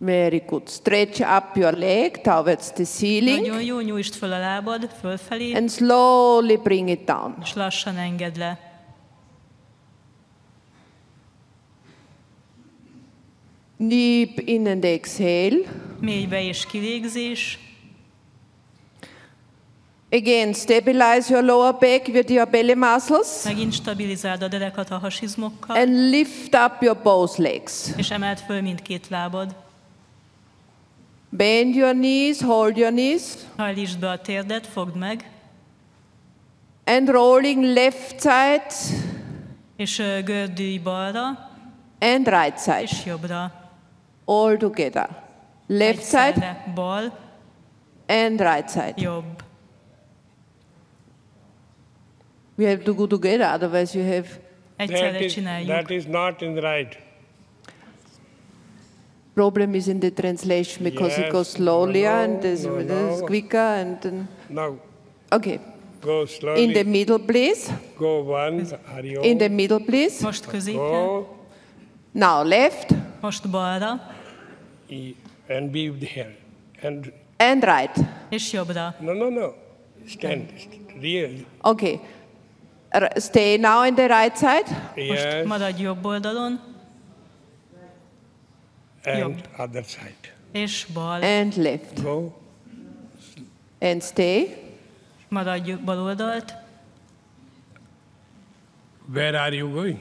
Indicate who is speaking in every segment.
Speaker 1: Very good. Stretch up your leg towards the ceiling.
Speaker 2: Nagyon jó, nyújtsd föl a lábad, fölfelé,
Speaker 1: And slowly bring it down.
Speaker 2: és lassan engedd le.
Speaker 1: Deep in and exhale.
Speaker 2: Mély be- és kilégzés.
Speaker 1: Again, stabilize your lower back with your belly muscles.
Speaker 2: Megint stabilizáld a derekat a hasizmokkal,
Speaker 1: And lift up your both legs.
Speaker 2: és emeld föl mindkét lábad.
Speaker 1: Bend your knees, hold your knees.
Speaker 2: Hajlítsd be a térdet, fogd meg,
Speaker 1: And rolling left side
Speaker 2: és gördülj balra,
Speaker 1: and right side.
Speaker 2: és jobbra.
Speaker 1: All together. Left side
Speaker 2: Egyszerre bal,
Speaker 1: and right side.
Speaker 2: jobb.
Speaker 1: We have to go together, otherwise you have
Speaker 2: Egyszerre csináljuk.
Speaker 3: that is not in the right.
Speaker 1: problem is in the translation because it
Speaker 3: Yes,
Speaker 1: goes slowly and this
Speaker 3: no,
Speaker 1: is
Speaker 3: no.
Speaker 1: quicker and then,
Speaker 3: Now
Speaker 1: okay.
Speaker 3: go slowly.
Speaker 1: In the middle, please.
Speaker 3: Go one. Hari Om.
Speaker 1: In the middle, please.
Speaker 2: Most középre,
Speaker 3: Go
Speaker 1: Now left
Speaker 2: most balra,
Speaker 3: and be here.
Speaker 1: and right.
Speaker 2: és jobbra.
Speaker 3: No. Stand. Real.
Speaker 1: Okay. Stay now in the right side.
Speaker 2: Most
Speaker 3: Yes.
Speaker 2: maradj jobb oldalon,
Speaker 3: And
Speaker 2: jobb.
Speaker 3: other side.
Speaker 2: és bal.
Speaker 1: And left.
Speaker 3: Go.
Speaker 1: And stay.
Speaker 2: Maradj bal oldalt,
Speaker 3: Where are you going?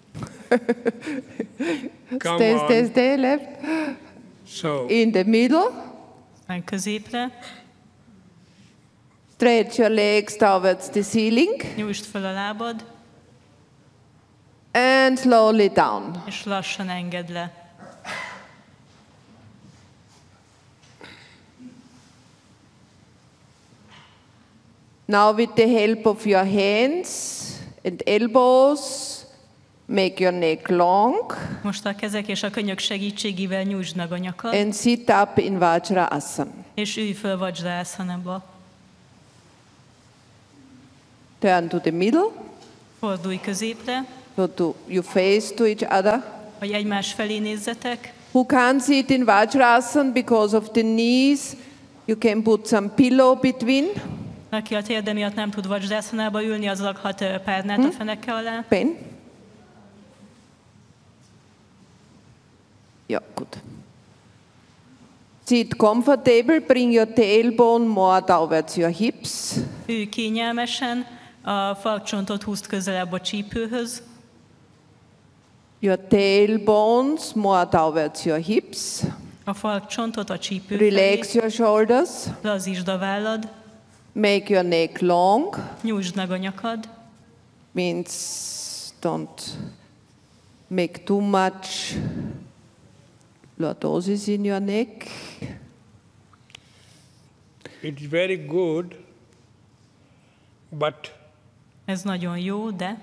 Speaker 3: Come
Speaker 1: Stay,
Speaker 3: on.
Speaker 1: stay, stay, left.
Speaker 3: So
Speaker 1: In the middle.
Speaker 2: meg középre,
Speaker 1: Stretch your legs towards the ceiling.
Speaker 2: nyújtsd föl a lábad,
Speaker 1: And slowly down.
Speaker 2: és lassan engedd le.
Speaker 1: Now with the help of your hands and elbows, make your neck long
Speaker 2: Most a kezek és a könyök segítségével nyújtsd meg a nyakad,
Speaker 1: and sit up in Vajrasana.
Speaker 2: és ülj föl Vajrasanába.
Speaker 1: Turn to the middle,
Speaker 2: Fordulj középre,
Speaker 1: so you face to each other.
Speaker 2: hogy egymás felé nézzetek.
Speaker 1: Who can't sit in Vajrasana because of the knees, you can put some pillow between.
Speaker 2: Aki a térde miatt nem tud Vajrasanába ülni, az rakhat párnát a feneke alá.
Speaker 1: Pen. Yeah, good. Sit comfortable, bring your tailbone more towards your hips.
Speaker 2: Ülj kényelmesen, a farkcsontot húzd közelebb a csípőhöz,
Speaker 1: Your tailbones more towards your hips.
Speaker 2: a farkcsontot a csípő felé,
Speaker 1: Relax your shoulders.
Speaker 2: lazítsd a vállad,
Speaker 1: Make your neck long.
Speaker 2: nyújtsd meg a nyakad,
Speaker 1: Means don't make too much lordosis in your neck.
Speaker 3: it's very good, but
Speaker 2: ez nagyon jó, de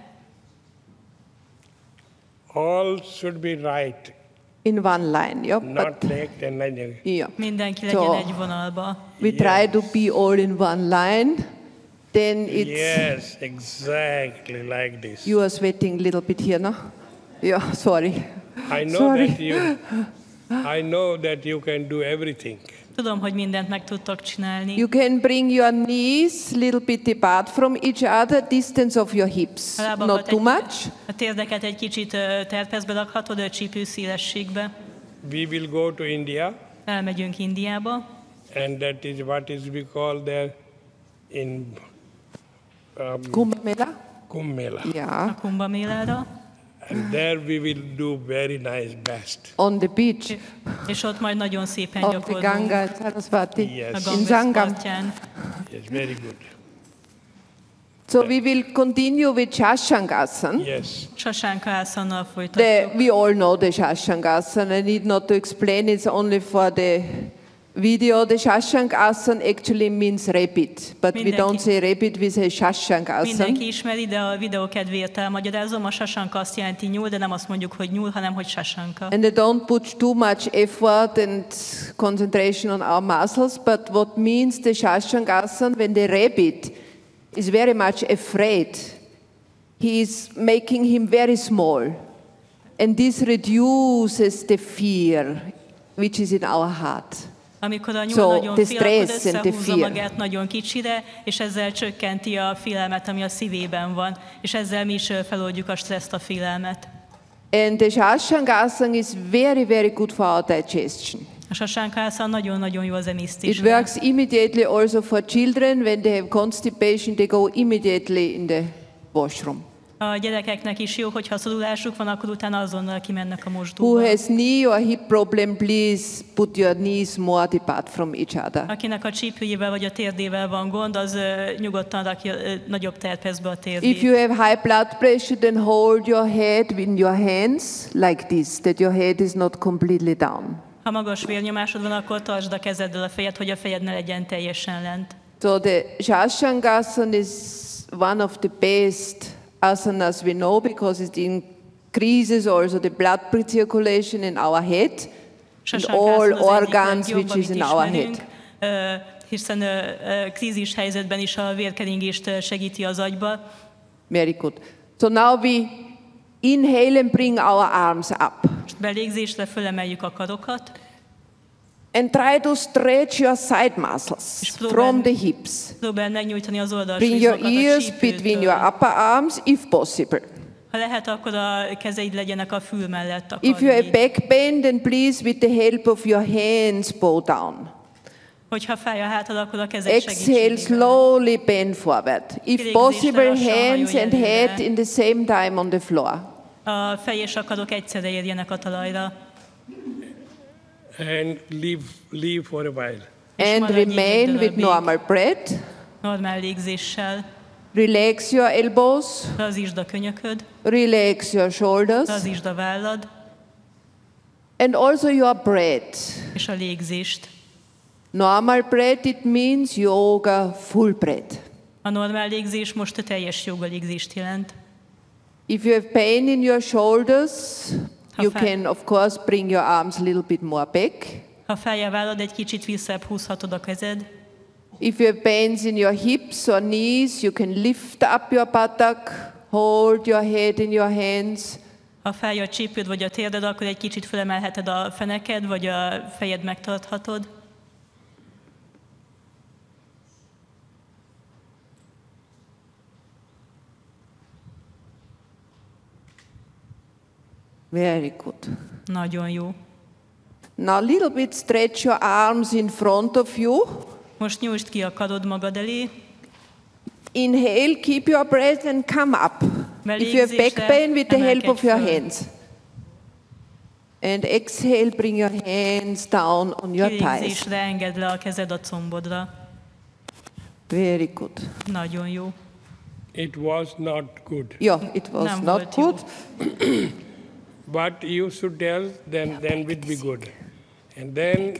Speaker 3: all should be right,
Speaker 1: In one line, yeah.
Speaker 3: not
Speaker 1: But
Speaker 3: neck and like
Speaker 1: yeah.
Speaker 2: mindenki
Speaker 1: So-
Speaker 2: legyen egy vonalba.
Speaker 1: We try to be all in one line. Then it's
Speaker 3: Yes, exactly like this.
Speaker 1: you are sweating a little bit here, no? Yeah, sorry.
Speaker 3: I know
Speaker 1: Sorry.
Speaker 3: I know that you can do everything.
Speaker 2: Tudom, hogy mindent meg tudtok csinálni.
Speaker 1: You can bring your knees a little bit apart from each other, distance of your hips,
Speaker 2: A lábakat
Speaker 1: not too much.
Speaker 2: A térdeket egy kicsit terpezbe rakhatod, a csípő szélességbe.
Speaker 3: We will go to India,
Speaker 2: Elmegyünk Indiába,
Speaker 3: and that is what is we call there in
Speaker 1: Kumbh Mela?
Speaker 3: Kumbh Mela.
Speaker 1: Yeah,
Speaker 2: a Kumbha Mélára,
Speaker 3: And there we will do very nice best.
Speaker 1: on the beach
Speaker 2: és ott majd nagyon szépen
Speaker 1: of the
Speaker 2: gyakorlunk
Speaker 1: Ganga and Saraswati
Speaker 2: a
Speaker 3: Yes,
Speaker 1: in
Speaker 2: Ganges
Speaker 1: Sangam.
Speaker 2: partján.
Speaker 3: yes, very good.
Speaker 1: So we will continue with Shashangasana.
Speaker 3: Yes,
Speaker 2: Sasánka ászannal folytatjuk.
Speaker 1: We all know the Shashangasana. I need not to explain, it's only for the video. The Shashangasana actually means rapid, but we
Speaker 2: Mindenki-
Speaker 1: don't say rapid, we say Shashangasana.
Speaker 2: Mindenki ismeri, de a videó kedvéért elmagyarázom. A sasanka azt jelenti nyúl, de nem azt mondjuk, hogy nyúl, hanem hogy sasanka.
Speaker 1: And I don't put too much effort and concentration on our muscles, but what means the Shashangasana when the rabbit is very much afraid, he is making him very small. And this reduces the fear which is in our heart.
Speaker 2: Amikor a nyúl
Speaker 1: So,
Speaker 2: nagyon
Speaker 1: the
Speaker 2: fél, akkor
Speaker 1: stress and the
Speaker 2: összehúzza
Speaker 1: fear.
Speaker 2: magát nagyon kicsire, és ezzel csökkenti a félelmet, ami a szívében van. És ezzel mi is feloldjuk a stresszt, a félelmet.
Speaker 1: And the Shashangasana is very, very good for our digestion.
Speaker 2: A Sasankászan nagyon-nagyon jó az
Speaker 1: It
Speaker 2: emésztésre.
Speaker 1: works immediately also for children. When they have constipation, they go immediately in the washroom.
Speaker 2: A gyerekeknek is jó, hogyha szorulásuk van, akkor utána azonnal kimennek a
Speaker 1: Who
Speaker 2: mosdóba.
Speaker 1: has knee or hip problem, please put your knees more apart from each other.
Speaker 2: Akinek a csípőjével vagy a térdével van gond, az nyugodtan rakja nagyobb terpezbe a
Speaker 1: If
Speaker 2: térdét.
Speaker 1: you have high blood pressure, then hold your head in your hands like this, that your head is not completely down.
Speaker 2: Ha magas vérnyomásod van, akkor tartsd a kezeddel a fejed, hogy a fejed ne legyen teljesen lent.
Speaker 1: So the Shashangasana is one of the best asanas we know because it increases also the blood circulation in our head and all organs which is in our head.
Speaker 2: Hiszen krízis helyzetben is a vérkeringést segíti az agyba.
Speaker 1: Very good. So now we inhale and bring our arms up.
Speaker 2: Belégzésre fölemeljük a karokat,
Speaker 1: And try to stretch your side muscles from the hips.
Speaker 2: próbáld megnyújtani az
Speaker 1: Bring
Speaker 2: oldalsúlyzokat
Speaker 1: your
Speaker 2: a
Speaker 1: ears between
Speaker 2: csípőtől.
Speaker 1: your upper arms if possible.
Speaker 2: Ha lehet, akkor a kezeid legyenek a fül mellett a
Speaker 1: If you have
Speaker 2: karjaid.
Speaker 1: back pain, then please with the help of your hands bow down.
Speaker 2: Hogyha fáj a hátad, akkor a kezed
Speaker 1: Exhale,
Speaker 2: segítségével.
Speaker 1: slowly bend forward. If
Speaker 2: Kilégzésre
Speaker 1: possible,
Speaker 2: lassan
Speaker 1: hands
Speaker 2: hajolj
Speaker 1: and
Speaker 2: előre.
Speaker 1: head in the same time on the floor.
Speaker 2: A fej és a karok egyszerre érjenek a talajra.
Speaker 3: And leave for a while.
Speaker 1: And
Speaker 2: maradj így egy
Speaker 1: remain with
Speaker 2: darabig.
Speaker 1: normal breath.
Speaker 2: Normál légzéssel.
Speaker 1: Relax your elbows.
Speaker 2: Lazítsd a könyököd,
Speaker 1: Relax your shoulders.
Speaker 2: lazítsd a vállad,
Speaker 1: And also your breath.
Speaker 2: és a légzést.
Speaker 1: Normal breath, it means yoga full breath.
Speaker 2: A normál légzés most a teljes joga légzést jelent.
Speaker 1: If you have pain in your shoulders, you
Speaker 2: fáj-
Speaker 1: can of course bring your arms a little bit more back.
Speaker 2: Ha fáj a vállad, egy kicsit visszább húzhatod a kezed.
Speaker 1: If you have pains in your hips or knees, you can lift up your buttock, hold your head in your hands.
Speaker 2: Ha fáj a csípőd vagy a térded, akkor egy kicsit fölemelheted a feneked, vagy a fejed megtarthatod.
Speaker 1: Very good.
Speaker 2: Nagyon jó.
Speaker 1: Now a little bit stretch your arms in front of you.
Speaker 2: Most nyújtsd ki a karod magad elé.
Speaker 1: Inhale, keep your breath and come up. If you have back pain, with the help of your hands. And exhale, bring your hands down on your thighs.
Speaker 2: Kilégzésre engedd le a kezed a combodra.
Speaker 1: Very good.
Speaker 2: Nagyon jó.
Speaker 3: It was not good.
Speaker 1: Yeah, it was
Speaker 2: Nem
Speaker 1: not
Speaker 2: volt jó.
Speaker 1: good.
Speaker 3: But you should tell, then it will be good. And then,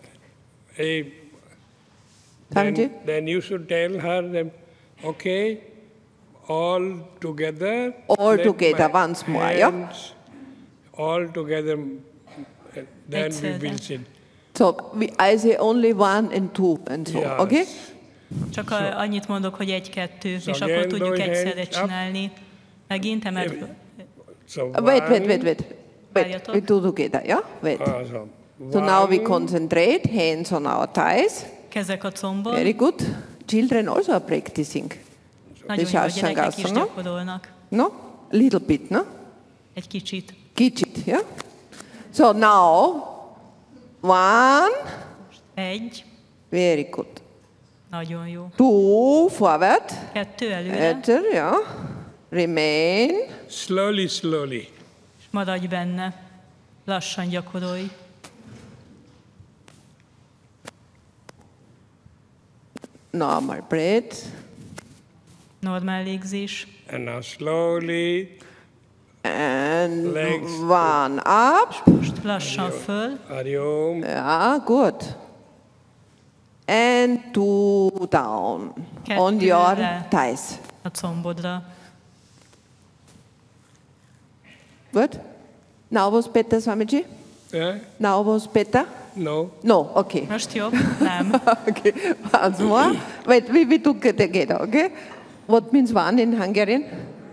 Speaker 1: Sanjay?
Speaker 3: then you should tell her that, okay, all together.
Speaker 1: All
Speaker 3: let
Speaker 1: together
Speaker 3: my
Speaker 1: once more, yeah?
Speaker 3: hands all together, then we will
Speaker 2: Egyszerre.
Speaker 3: sit.
Speaker 1: So I say only one and two and so,
Speaker 3: Yes.
Speaker 1: okay?
Speaker 2: Csak annyit mondok, hogy egy-kettő, és
Speaker 3: So
Speaker 2: akkor
Speaker 3: again,
Speaker 2: tudjuk
Speaker 3: those
Speaker 2: egyszerre
Speaker 3: hands up.
Speaker 2: csinálni. Megint emeld.
Speaker 3: So
Speaker 1: Wait.
Speaker 2: Várjatok.
Speaker 1: We do together, yeah? Wait.
Speaker 3: Awesome.
Speaker 1: So now we
Speaker 3: One,
Speaker 1: concentrate, hands on our thighs.
Speaker 2: Kezek a combon.
Speaker 1: Very good. Children also are practicing.
Speaker 2: Nagyon jó, a gyerekek is
Speaker 1: Shashangasana.
Speaker 2: gyakorolnak.
Speaker 1: No? A little bit, no?
Speaker 2: Egy kicsit.
Speaker 1: Kicsit, yeah? So now, one,
Speaker 2: Egy.
Speaker 1: very good.
Speaker 2: Nagyon jó.
Speaker 1: Two, forward,
Speaker 2: Kettő előre.
Speaker 1: enter, yeah? Remain,
Speaker 3: slowly.
Speaker 2: És maradj benne. Lassan gyakorolj.
Speaker 1: normal breath,
Speaker 2: Normál légzés.
Speaker 3: And now slowly,
Speaker 1: and
Speaker 3: Legs.
Speaker 1: one up,
Speaker 2: Most lassan föl.
Speaker 3: Hari Om.
Speaker 1: yeah, good. And two down on
Speaker 2: Kettő
Speaker 1: your
Speaker 2: le.
Speaker 1: thighs.
Speaker 2: A combodra.
Speaker 1: Good. Now was better, Swamiji?
Speaker 3: Yeah?
Speaker 1: Now was better?
Speaker 3: No.
Speaker 1: No, okay.
Speaker 2: Most jobb? Nem.
Speaker 1: Okay, once more. Wait, we took it together, okay? What means one in Hungarian?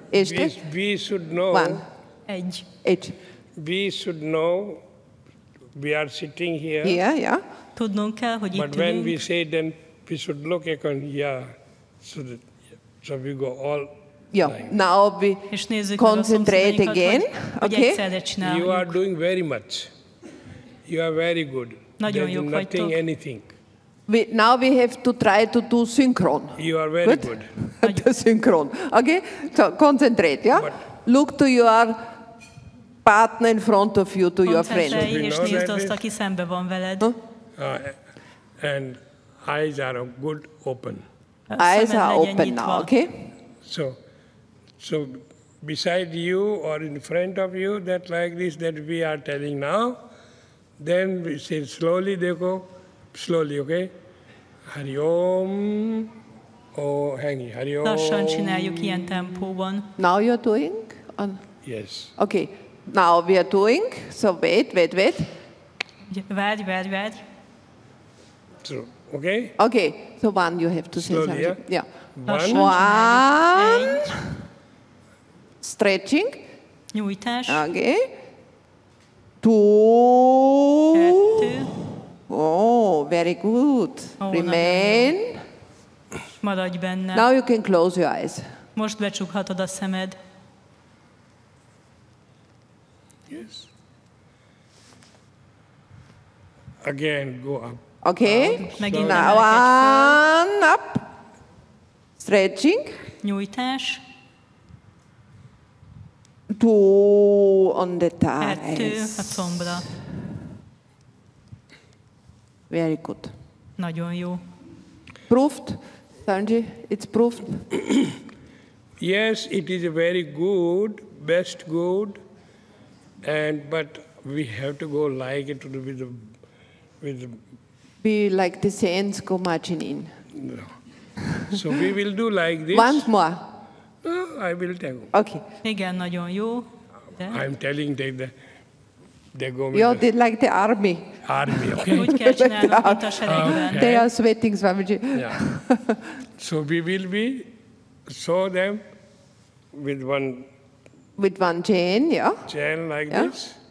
Speaker 1: Este?
Speaker 3: We should know.
Speaker 1: One.
Speaker 2: Egy.
Speaker 1: H.
Speaker 3: We should know we are sitting here,
Speaker 1: Here, yeah.
Speaker 2: Tudnunk kell, hogy
Speaker 3: but
Speaker 2: itt
Speaker 3: when we
Speaker 2: ülünk,
Speaker 3: say, then we should look again, so we go all
Speaker 1: Yeah.
Speaker 3: like.
Speaker 1: Now we
Speaker 2: és nézzük meg a
Speaker 1: concentrate
Speaker 2: szomszédainkat,
Speaker 1: again.
Speaker 2: hogy
Speaker 1: Okay.
Speaker 2: egyszerre
Speaker 3: You are
Speaker 2: csináljuk.
Speaker 3: doing very much. You are very good.
Speaker 2: Nagyon
Speaker 3: There is
Speaker 2: jók
Speaker 3: nothing,
Speaker 2: vagytok.
Speaker 3: anything.
Speaker 1: Now we have to try to do synchron.
Speaker 3: You are very good.
Speaker 1: The synchron. Okay? So concentrate, yeah?
Speaker 3: But-
Speaker 1: Look to your partner in front of you, to your friend.
Speaker 2: Koncentrálj, és
Speaker 3: know
Speaker 2: nézd
Speaker 3: that
Speaker 2: azt,
Speaker 3: is-
Speaker 2: aki szembe van veled.
Speaker 3: And eyes are good open.
Speaker 2: A
Speaker 1: Eyes
Speaker 2: szemed
Speaker 1: are
Speaker 2: legyen
Speaker 1: open
Speaker 2: nyitva.
Speaker 1: now, okay?
Speaker 3: So beside you or in front of you, that like this that we are telling now, then we say slowly, dekho, slowly, okay? Hari Om, oh, hangi, Hari Om.
Speaker 2: Lassan csináljuk ilyen tempóban.
Speaker 1: Now you're doing?
Speaker 3: Yes.
Speaker 1: Okay. Now we are doing. So wait.
Speaker 2: Ugye, várj.
Speaker 3: So, okay?
Speaker 1: Okay. So one you have to say
Speaker 3: Slowly,
Speaker 1: something. Yeah.
Speaker 2: Lassan
Speaker 3: One,
Speaker 2: csináljuk.
Speaker 1: One. Stretching.
Speaker 2: Nyújtás.
Speaker 1: Okay. Two.
Speaker 2: Kettő.
Speaker 1: Oh, very good.
Speaker 2: Oh,
Speaker 1: Remain.
Speaker 2: Maradj benne.
Speaker 1: Now you can close your eyes.
Speaker 2: Most becsukhatod a szemed.
Speaker 3: yes. Again, go up.
Speaker 1: Okay.
Speaker 2: Megint
Speaker 1: Now
Speaker 2: emelkedj föl.
Speaker 1: one up. Stretching.
Speaker 2: Nyújtás.
Speaker 1: Two on the
Speaker 2: Kettő a
Speaker 1: thighs.
Speaker 2: combra.
Speaker 1: Very good.
Speaker 2: Nagyon jó.
Speaker 1: Proved, Sanji? It's proved.
Speaker 3: Yes, it is a very good, best good, but we have to go like it with the
Speaker 1: Be like the saints go marching in.
Speaker 3: so we will do like this.
Speaker 1: Once more.
Speaker 3: No, I will tell you.
Speaker 1: Okay.
Speaker 2: Igen, nagyon jó. De
Speaker 3: I'm telling they go with
Speaker 1: You
Speaker 3: the
Speaker 1: did like the army.
Speaker 3: army, okay?
Speaker 2: úgy kell csinálnod, mint a seregben.
Speaker 3: Okay.
Speaker 1: They are sweating, Swamiji.
Speaker 3: Yeah. So we will show them with one
Speaker 1: With one chain, yeah.
Speaker 3: chain like
Speaker 1: Yeah.
Speaker 3: this.